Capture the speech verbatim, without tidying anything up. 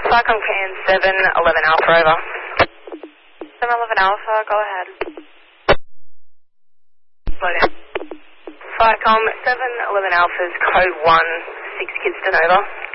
Cycom Can seven eleven Alpha, over. seven eleven Alpha, go ahead. Slow down. Cycom seven eleven Alpha's code one, six Kidston, over.